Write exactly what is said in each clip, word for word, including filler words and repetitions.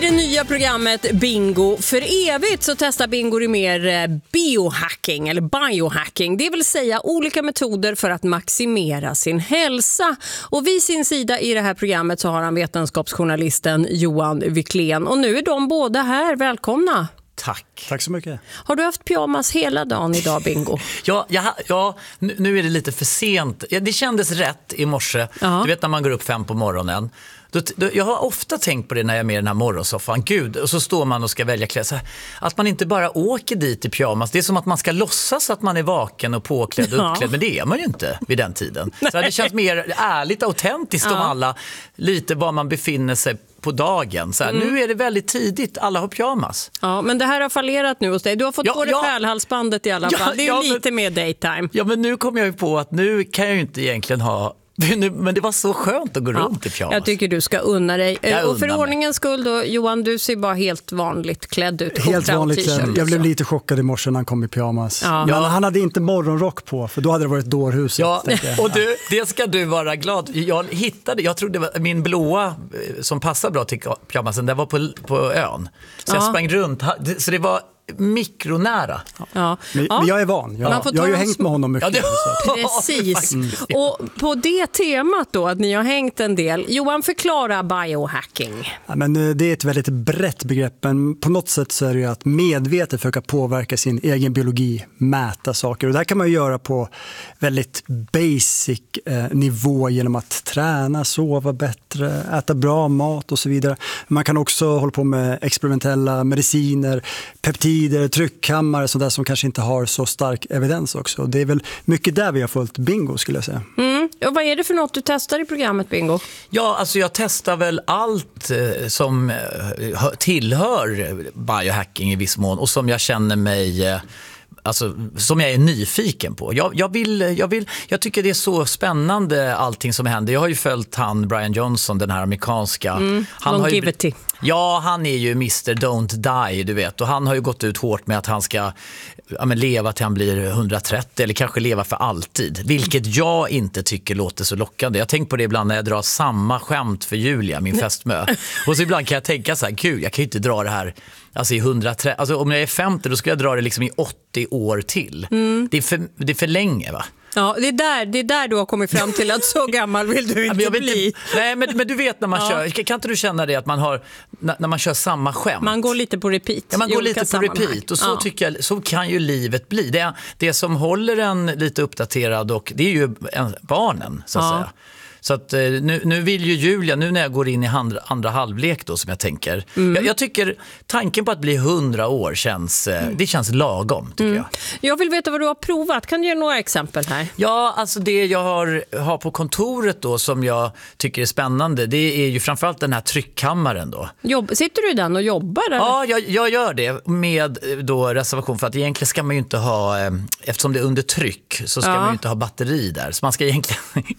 det nya programmet Bingo för evigt så testar Bingo i mer biohacking eller biohacking. Det vill säga olika metoder för att maximera sin hälsa. Och vid sin sida i det här programmet så har han vetenskapsjournalisten Johan Wiklén. Och nu är de båda här. Välkomna! Tack. Tack så mycket. Har du haft pyjamas hela dagen idag, Bingo? ja, ja, ja, nu är det lite för sent. Ja, det kändes rätt i morse. Ja. Du vet när man går upp fem på morgonen. Då, då, jag har ofta tänkt på det när jag är med i den här morgonsoffan. Gud, och så står man och ska välja kläder. Att man inte bara åker dit i pyjamas. Det är som att man ska låtsas att man är vaken och påklädd och uppklädd. Ja. Men det är man ju inte vid den tiden. Så det känns mer ärligt och autentiskt ja. om alla. Lite var man befinner sig på dagen. Så här, mm. Nu är det väldigt tidigt. Alla har pyjamas. Ja, men det här har fallerat nu hos dig. Du har fått ja, på det ja. pärlhalsbandet i alla fall. Ja, det är ja, lite men, mer daytime. Ja, men nu kommer jag ju på att nu kan jag ju inte egentligen ha... Men det var så skönt att gå ja, runt i pyjamas. Jag tycker du ska unna dig. Jag och för ordningens skull då, Johan, du ser bara helt vanligt klädd ut. Helt vanligt klädd. Jag blev lite chockad i morse när han kom i pyjamas. Ja. Men han hade inte morgonrock på, för då hade det varit dårhuset. Ja, och du, det ska du vara glad. Jag hittade, jag trodde det var min blåa som passar bra till pyjamasen, det var på, på ön. Så ja. jag sprang runt, så det var mikronära. Ja. Men, ja. men jag är van. Jag, jag har ju hängt med honom mycket. Ja, precis. Mm. Och på det temat då, att ni har hängt en del. Johan, förklara biohacking. Ja, men det är ett väldigt brett begrepp. Men på något sätt så är det ju att medvetet försöka påverka sin egen biologi, mäta saker. Och det här kan man ju göra på väldigt basic eh, nivå genom att träna, sova bättre, äta bra mat och så vidare. Man kan också hålla på med experimentella mediciner, peptider, tryckkammare, sånt där som kanske inte har så stark evidens också. Det är väl mycket där vi har följt Bingo, skulle jag säga. Mm. Och vad är det för något du testar i programmet Bingo? Ja, alltså jag testar väl allt eh, som eh, tillhör biohacking i viss mån och som jag känner mig... Eh, Alltså, som jag är nyfiken på. Jag, jag, vill, jag, vill, jag tycker det är så spännande allting som händer. Jag har ju följt han, Brian Johnson, den här amerikanska. Mm, han har ju, ju, ja, han är ju mister Don't Die, du vet. Och han har ju gått ut hårt med att han ska ja, men leva till han blir hundratrettio eller kanske leva för alltid. Vilket jag inte tycker låter så lockande. Jag tänker på det ibland när jag drar samma skämt för Julia, min fästmö. Och så ibland kan jag tänka så här, gud, jag kan ju inte dra det här alltså i hundratrettio. Alltså om jag är femtio då ska jag dra det liksom i åttio år till. Mm. Det är för, det är för länge, va? Ja, det är, där, det är där du har kommit fram till att så gammal vill du inte bli. Inte, nej, men, men du vet när man ja. kör, kan inte du känna det att man har, när, när man kör samma skämt? Man går lite på repeat. Ja, man går lite på repeat och så, ja. tycker jag, så kan ju livet bli. Det, det som håller en lite uppdaterad och det är ju en, barnen, så att ja. säga. Så att nu, nu vill ju Julia, nu när jag går in i andra, andra halvlek då som jag tänker. Mm. Jag, jag tycker tanken på att bli hundra år känns, mm. det känns lagom tycker mm. jag. Jag vill veta vad du har provat. Kan du ge några exempel här? Ja, alltså det jag har, har på kontoret då som jag tycker är spännande, det är ju framförallt den här tryckkammaren då. Jobb, sitter du i den och jobbar? Eller? Ja, jag, jag gör det med då reservation för att egentligen ska man ju inte ha, eftersom det är under tryck så ska ja. man ju inte ha batteri där. Så man ska egentligen...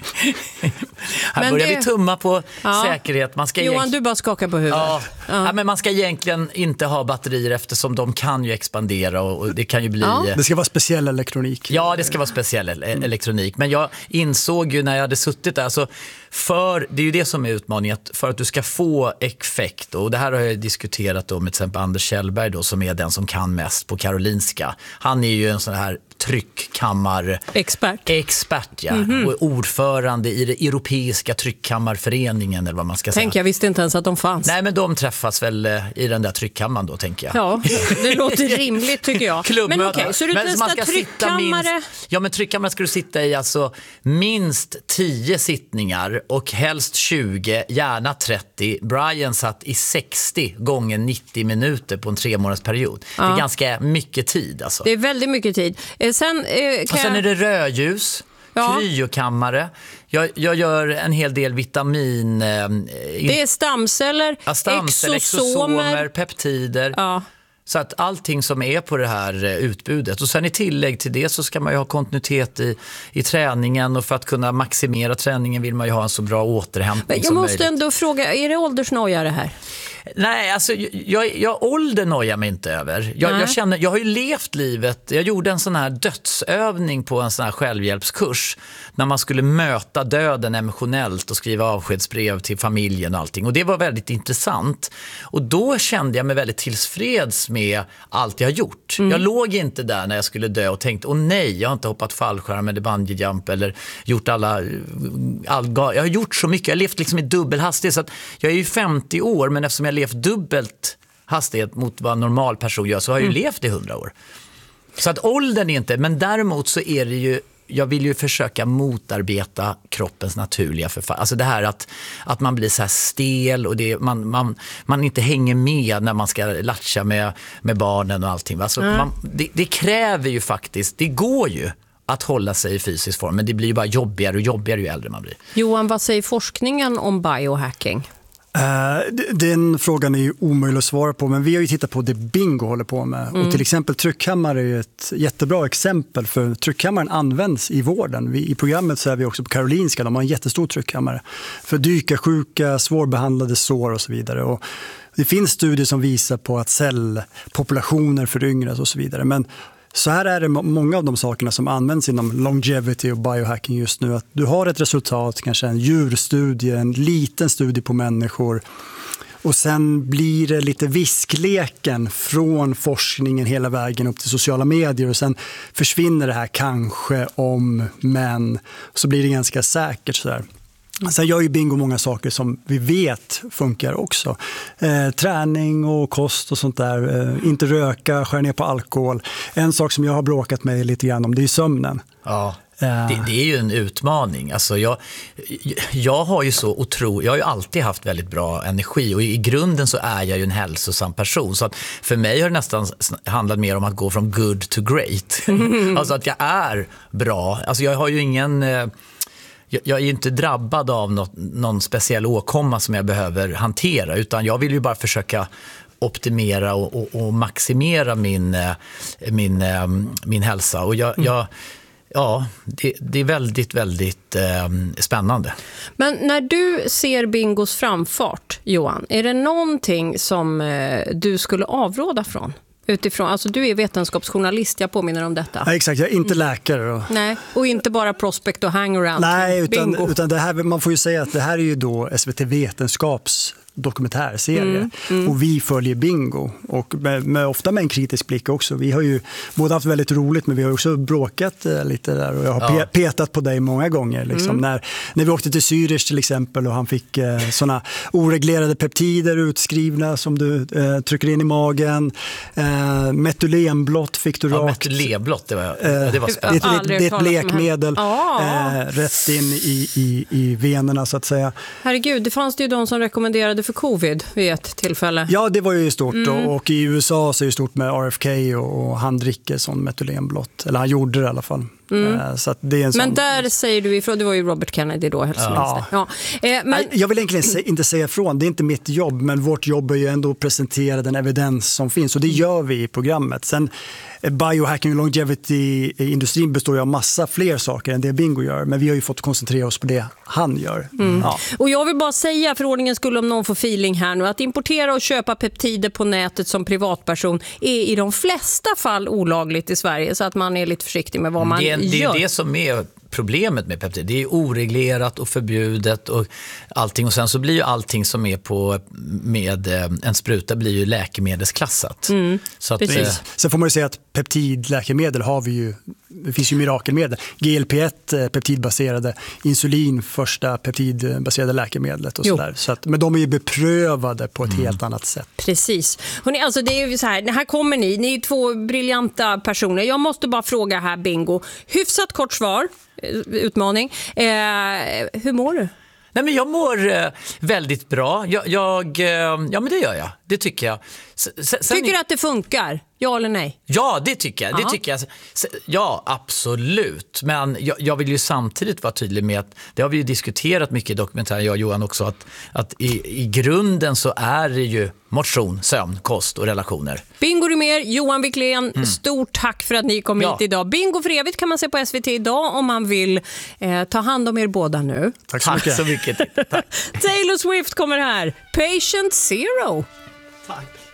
Här men börjar det... vi tumma på ja. säkerhet. Man ska Johan, egentligen... du bara skakar på huvudet. Ja. Ja. Ja, men man ska egentligen inte ha batterier eftersom de kan ju expandera och det kan ju bli... Ja. Det ska vara speciell elektronik. Ja, det ska vara speciell mm. elektronik. Men jag insåg ju när jag hade suttit där, alltså för, det är ju det som är utmaningen, för att du ska få effekt, och det här har jag diskuterat då med till exempel Anders Kjellberg då, som är den som kan mest på Karolinska. Han är ju en sån här tryckkammar expert, expert ja. Mm-hmm. och ordförande i det europeiska tryckkammarföreningen eller vad man ska säga. Tänk, jag visste inte ens att de fanns. Nej, men de träffas väl i den där tryckkammaren då, tänker jag. Ja, det låter rimligt tycker jag. Klubbmöte. Men okej, okay, så du men testar tryckkammare? Minst, ja, men tryckkammare ska du sitta i alltså minst tio sittningar och helst tjugo, gärna trettio. Brian satt i sextio gånger nittio minuter på en tre månaders period. Ja. Det är ganska mycket tid alltså. Det är väldigt mycket tid. Sen, eh, och sen är det rödljus, ja. kryokammare. Jag, jag gör en hel del vitamin... Eh, det är stamceller, ja, stamceller exosomer, exosomer, peptider. Ja. Så att allting som är på det här utbudet. Och sen i tillägg till det så ska man ju ha kontinuitet i, i träningen. Och för att kunna maximera träningen vill man ju ha en så bra återhämtning jag som möjligt. Jag måste möjligt. ändå fråga, är det åldersnoja det här? Nej, alltså jag, jag ålder nojar mig inte över. Jag, jag, känner, jag har ju levt livet. Jag gjorde en sån här dödsövning på en sån här självhjälpskurs när man skulle möta döden emotionellt och skriva avskedsbrev till familjen och allting. Och det var väldigt intressant. Och då kände jag mig väldigt tillfreds med allt jag har gjort. Mm. Jag låg inte där när jag skulle dö och tänkte, åh nej, jag har inte hoppat fallskärm eller bungee jump eller gjort alla... All, jag har gjort så mycket, jag har levt liksom i dubbelhastighet. Så att jag är ju femtio år, men eftersom jag har levt dubbelt hastighet mot vad en normal person gör så har jag ju mm. levt i hundra år. Så att åldern är inte, men däremot så är det ju, jag vill ju försöka motarbeta kroppens naturliga förfall. Alltså det här att, att man blir så här stel och det, man, man, man inte hänger med när man ska latcha med, med barnen och allting. Alltså mm. man, det, det kräver ju faktiskt, det går ju att hålla sig i fysisk form, men det blir ju bara jobbigare och jobbigare ju äldre man blir. Johan, vad säger forskningen om biohacking? Uh, den frågan är ju omöjlig att svara på, men vi har ju tittat på det Bingo håller på med. Mm. Och till exempel tryckhammare är ju ett jättebra exempel, för tryckhammaren används i vården. Vi, i programmet så är vi också på Karolinska, de har en jättestor tryckhammare för dykarsjuka, svårbehandlade sår och så vidare. Och det finns studier som visar på att cellpopulationer föryngras och så vidare, men så här är det många av de sakerna som används inom longevity och biohacking just nu. Att du har ett resultat, kanske en djurstudie, en liten studie på människor. Och sen blir det lite viskleken från forskningen hela vägen upp till sociala medier. Och sen försvinner det här kanske om, men. Så blir det ganska säkert så där. Sen gör ju Bingo många saker som vi vet funkar också. Eh, träning och kost och sånt där. Eh, inte röka, skära ner på alkohol. En sak som jag har bråkat med lite grann om, det är sömnen. Ja, det, det är ju en utmaning. Alltså jag, jag har ju så otro, jag har ju alltid haft väldigt bra energi och i grunden så är jag ju en hälsosam person. Så att för mig har det nästan handlat mer om att gå från good to great. Mm. Alltså att jag är bra. Alltså jag har ju ingen... Jag är ju inte drabbad av något, någon speciell åkomma som jag behöver hantera, utan jag vill ju bara försöka optimera och, och, och maximera min, min, min hälsa. Och jag, mm. jag, ja, det, det är väldigt, väldigt eh, spännande. Men när du ser Bingos framfart, Johan, är det någonting som eh, du skulle avråda från? Utifrån, alltså du är vetenskapsjournalist, jag påminner om detta. Ja, exakt, jag är inte läkare. Och... Nej, och inte bara prospect och hangaround. Nej, utan, utan det här, man får ju säga att det här är ju då S V T Vetenskaps dokumentärserie. Mm, mm. Och vi följer Bingo. Och med, med, ofta med en kritisk blick också. Vi har ju både haft väldigt roligt, men vi har också bråkat eh, lite där. Och jag har ja. pe- petat på dig många gånger. Liksom. Mm. När, när vi åkte till Zürich till exempel och han fick eh, såna oreglerade peptider utskrivna som du eh, trycker in i magen. Eh, metylenblått fick du ja, rakt. Metylenblått, det var, eh, det var det, det, det, det är ett lekmedel eh, rätt in i, i, i venerna så att säga. Herregud, det fanns det ju de som rekommenderade för covid vid ett tillfälle. Ja, det var ju stort. Mm. Och i U S A så är det stort med R F K och, och han dricker sån metylenblått. Eller han gjorde det i alla fall. Mm. Så att det är en sån... Men där säger du ifrån, det var ju Robert Kennedy då. Ja. Ja. Eh, men... Jag vill egentligen inte säga ifrån, det är inte mitt jobb, men vårt jobb är ju ändå att presentera den evidens som finns och det gör vi i programmet. Sen biohacking och longevity-industrin består ju av massa fler saker än det Bingo gör, men vi har ju fått koncentrera oss på det han gör. Mm. Ja. Och jag vill bara säga, för ordningen skulle om någon får feeling här nu, att importera och köpa peptider på nätet som privatperson är i de flesta fall olagligt i Sverige, så att man är lite försiktig med vad man det, det gör. Det är det som är problemet med peptider. Det är oreglerat och förbjudet och allting. Och sen så blir ju allting som är på med en spruta blir ju läkemedelsklassat. Mm, så att det... Sen får man ju säga att peptidläkemedel har vi ju, det finns ju mirakelmedel. G L P ett peptidbaserade, insulin första peptidbaserade läkemedlet och sådär. Så att, men de är ju beprövade på ett mm. helt annat sätt. Precis. Hörrni, alltså det är ju så här, här kommer ni, ni är två briljanta personer. Jag måste bara fråga här, Bingo. Hyfsat kort svar, utmaning. Eh, hur mår du? Nej, men jag mår eh, väldigt bra. Jag, jag, eh, ja, men det gör jag. Det tycker jag. S- sen, tycker du att det funkar? Ja eller nej? Ja, det tycker jag. Det tycker jag. Ja, absolut. Men jag, jag vill ju samtidigt vara tydlig med att det har vi ju diskuterat mycket i dokumentären, jag och Johan också, att, att i, i grunden så är det ju motion, sömn, kost och relationer. Bingo Rimér, Johan Wiklén, mm. stort tack för att ni kom ja. hit idag. Bingo för evigt kan man se på S V T idag om man vill eh, ta hand om er båda nu. Tack så mycket. Tack så mycket. Tack. Taylor Swift kommer här. Patient Zero. Tack.